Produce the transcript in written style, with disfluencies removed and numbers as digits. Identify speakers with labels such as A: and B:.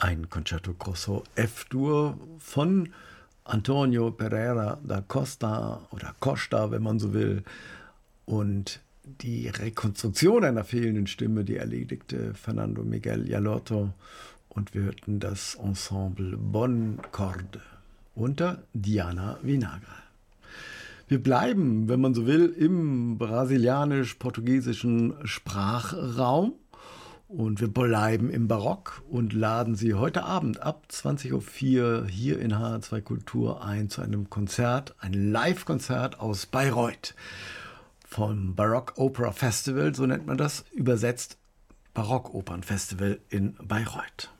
A: ein Concerto Grosso F-Dur von Antonio Pereira da Costa oder Costa, wenn man so will. Und die Rekonstruktion einer fehlenden Stimme, die erledigte Fernando Miguel Jalotto. Und wir hörten das Ensemble Bon Corde unter Diana Vinagre. Wir bleiben, wenn man so will, im brasilianisch-portugiesischen Sprachraum. Und wir bleiben im Barock und laden Sie heute Abend ab 20.04 Uhr hier in HR2 Kultur ein zu einem Konzert, ein Live-Konzert aus Bayreuth. Vom Baroque Opera Festival, so nennt man das, übersetzt Barockopernfestival in Bayreuth.